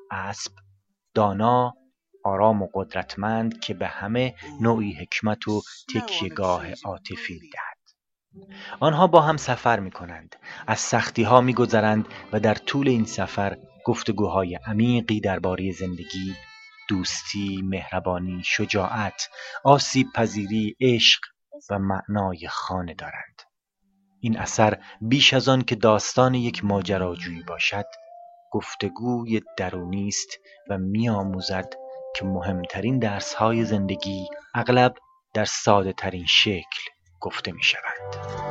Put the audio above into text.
اسب، دانا، آرام و قدرتمند که به همه نوعی حکمت و تکیهگاه عاطفی می‌دهد. آنها با هم سفر می‌کنند، از سختی‌ها می‌گذرند و در طول این سفر گفتگوهای عمیقی درباره زندگی، دوستی، مهربانی، شجاعت، آسیب پذیری، عشق و معنای خانه دارند. این اثر بیش از آن که داستان یک ماجراجویی باشد، گفتگوی درونی است و می‌آموزد که مهمترین درس‌های زندگی اغلب در ساده‌ترین شکل گفته می‌شوند.